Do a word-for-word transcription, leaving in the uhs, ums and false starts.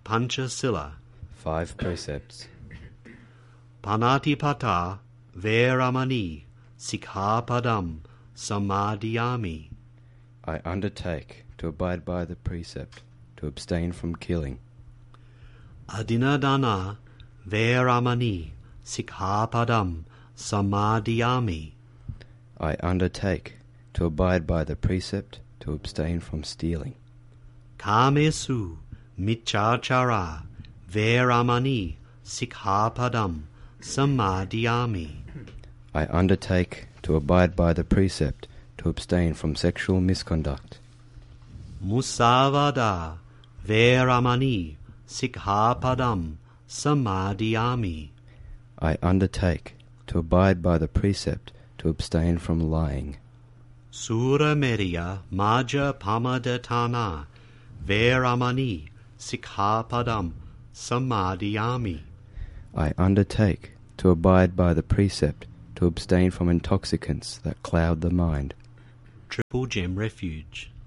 Panchasila. Five precepts. Panatipata Veramani Sikkhapadam Samadhiyami. I undertake to abide by the precept, to abstain from killing. Adinadana Veramani Sikkhapadam Samadhiyami. I undertake to abide by the precept, to abstain from stealing. Kamesu Michachara Veramani Sikkhapadam Samadhiyami. I undertake to abide by the precept, to abstain from sexual misconduct. Musavada Veramani Sikkhapadam Samadhiyami. I undertake to abide by the precept, to abstain from lying. Suramerya Maja Pamadatana Veramani Sikkhapadam Samadhiyami. I undertake to abide by the precept, to abstain from intoxicants that cloud the mind. Triple Gem Refuge.